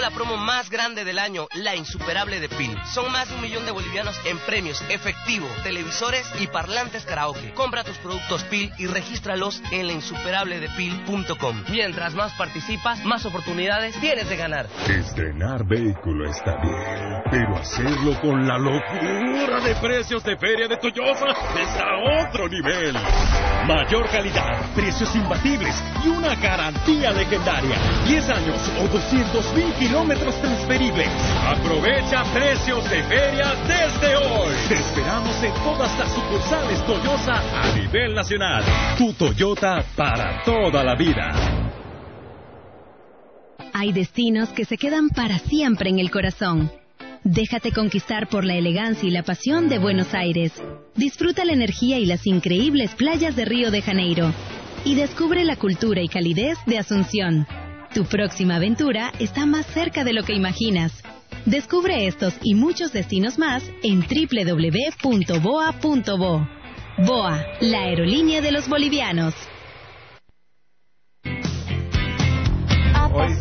La promo más grande del año, la insuperable de PIL. Son más de 1 millón de bolivianos en premios, efectivo, televisores y parlantes karaoke. Compra tus productos PIL y regístralos en lainsuperabledepil.com. Mientras más participas, más oportunidades tienes de ganar. Estrenar vehículo está bien, pero hacerlo con la locura de precios de Feria de Toyota está a otro nivel. Mayor calidad, precios imbatibles y una garantía legendaria. 10 años o 200,000 kilómetros transferibles. Aprovecha precios de feria desde hoy. Te esperamos en todas las sucursales Toyota a nivel nacional. Tu Toyota para toda la vida. Hay destinos que se quedan para siempre en el corazón. Déjate conquistar por la elegancia y la pasión de Buenos Aires. Disfruta la energía y las increíbles playas de Río de Janeiro. Y descubre la cultura y calidez de Asunción. Tu próxima aventura está más cerca de lo que imaginas. Descubre estos y muchos destinos más en www.boa.bo. BOA, la aerolínea de los bolivianos. Hoy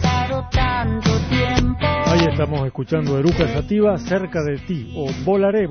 estamos escuchando Eruca Sativa, Cerca de ti, o Volaré.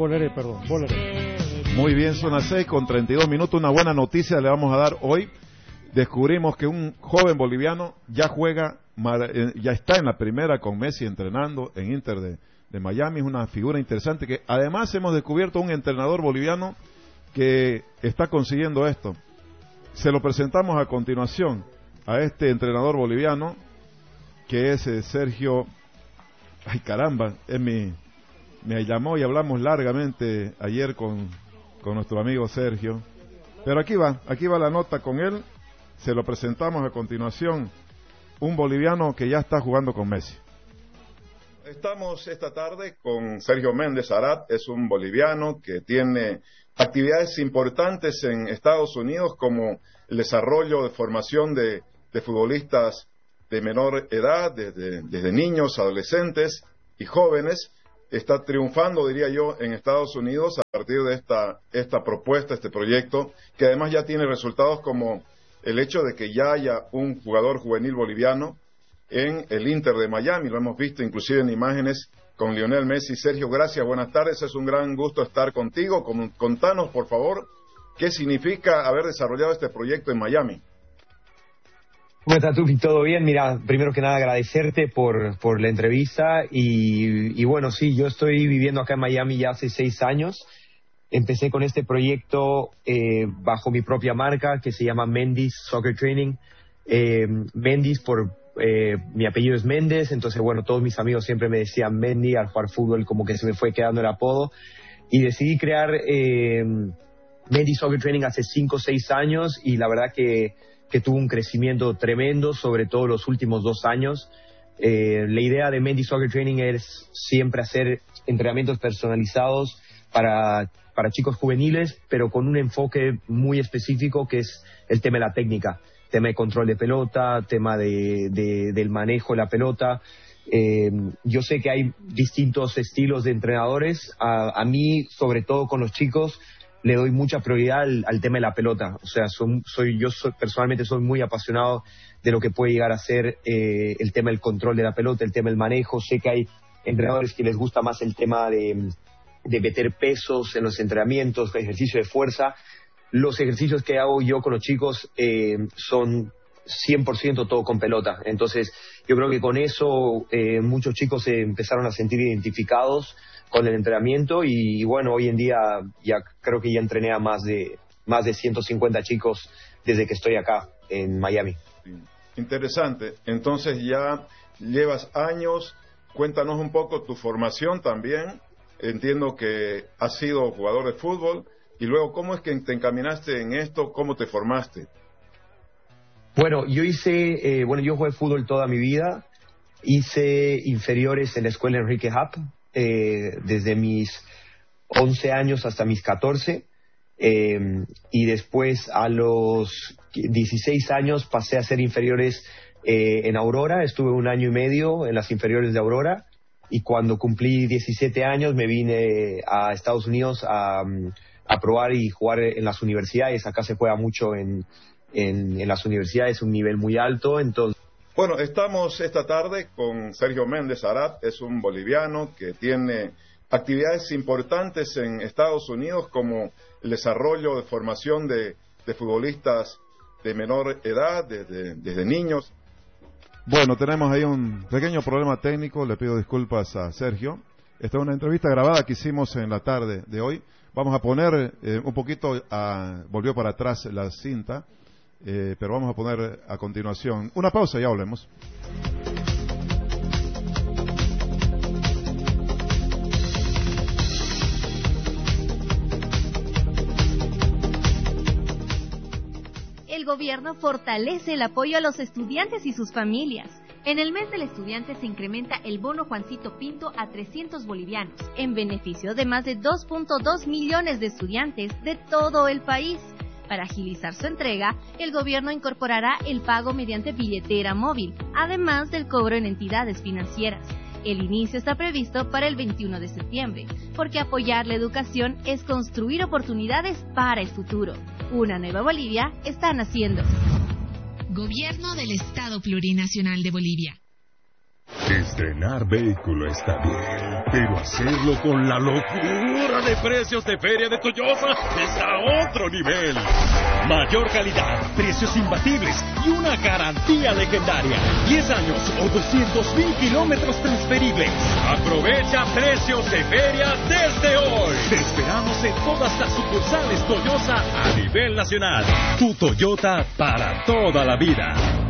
Muy bien, son las 6:32. Una buena noticia le vamos a dar hoy. Descubrimos que un joven boliviano ya está en la primera con Messi entrenando en Inter de Miami. Es una figura interesante que además hemos descubierto un entrenador boliviano que está consiguiendo esto. Se lo presentamos a continuación a este entrenador boliviano que es Sergio. Ay caramba, me llamó y hablamos largamente ayer con nuestro amigo Sergio. Pero aquí va la nota con él. Se lo presentamos a continuación, un boliviano que ya está jugando con Messi. Estamos esta tarde con Sergio Méndez Arat, es un boliviano que tiene actividades importantes en Estados Unidos como el desarrollo de formación de futbolistas de menor edad, desde niños, adolescentes y jóvenes. Está triunfando, diría yo, en Estados Unidos a partir de esta propuesta, este proyecto, que además ya tiene resultados como el hecho de que ya haya un jugador juvenil boliviano en el Inter de Miami. Lo hemos visto inclusive en imágenes con Lionel Messi. Sergio, gracias, buenas tardes, es un gran gusto estar contigo. Contanos, por favor, qué significa haber desarrollado este proyecto en Miami. ¿Cómo estás, Tufi? ¿Todo bien? Mira, primero que nada agradecerte por la entrevista y bueno, sí, yo estoy viviendo acá en Miami ya hace 6 años. Empecé con este proyecto bajo mi propia marca que se llama Mendy's Soccer Training. Mendy's por mi apellido es Méndez, entonces bueno, todos mis amigos siempre me decían Mendy al jugar fútbol, como que se me fue quedando el apodo. Y decidí crear Mendy's Soccer Training hace 5 o 6 años y la verdad que tuvo un crecimiento tremendo, sobre todo los últimos 2 años. La idea de Mendy's Soccer Training es siempre hacer entrenamientos personalizados para chicos juveniles, pero con un enfoque muy específico que es el tema de la técnica, tema de control de pelota, tema del manejo de la pelota. Yo sé que hay distintos estilos de entrenadores. A mí, sobre todo con los chicos, le doy mucha prioridad al tema de la pelota. O sea, personalmente soy muy apasionado de lo que puede llegar a ser el tema del control de la pelota, el tema del manejo. Sé que hay entrenadores que les gusta más el tema de meter pesos en los entrenamientos, ejercicio de fuerza. Los ejercicios que hago yo con los chicos son 100% todo con pelota. Entonces, yo creo que con eso muchos chicos se empezaron a sentir identificados con el entrenamiento y bueno, hoy en día ya creo que ya entrené a más de 150 chicos desde que estoy acá en Miami. Interesante. Entonces ya llevas años. Cuéntanos un poco tu formación también. Entiendo que has sido jugador de fútbol y luego, ¿cómo es que te encaminaste en esto? ¿Cómo te formaste? Bueno, yo jugué fútbol toda mi vida. Hice inferiores en la escuela Enrique Happ, desde mis 11 años hasta mis 14. Y después a los 16 años pasé a ser inferiores en Aurora. Estuve 1 año y medio en las inferiores de Aurora. Y cuando cumplí 17 años me vine a Estados Unidos a probar y jugar en las universidades. Acá se juega mucho en las universidades, un nivel muy alto. Entonces Bueno, estamos esta tarde con Sergio Méndez Arat, es un boliviano que tiene actividades importantes en Estados Unidos como el desarrollo de formación de futbolistas de menor edad, desde niños. Bueno, tenemos ahí un pequeño problema técnico, le pido disculpas a Sergio. Esta es una entrevista grabada que hicimos en la tarde de hoy. Vamos a poner un poquito, volvió para atrás la cinta, pero vamos a poner a continuación una pausa y ya volvemos. El gobierno fortalece el apoyo a los estudiantes y sus familias. En el mes del estudiante se incrementa el bono Juancito Pinto a 300 bolivianos, en beneficio de más de 2.2 millones de estudiantes de todo el país. Para agilizar su entrega, el gobierno incorporará el pago mediante billetera móvil, además del cobro en entidades financieras. El inicio está previsto para el 21 de septiembre, porque apoyar la educación es construir oportunidades para el futuro. Una nueva Bolivia está naciendo. Gobierno del Estado Plurinacional de Bolivia. Estrenar vehículo está bien, pero hacerlo con la locura de precios de Feria de Toyota está a otro nivel. Mayor calidad, precios imbatibles y una garantía legendaria. 10 años o 200,000 kilómetros transferibles. Aprovecha precios de feria desde hoy. Te esperamos en todas las sucursales Toyota a nivel nacional. Tu Toyota para toda la vida.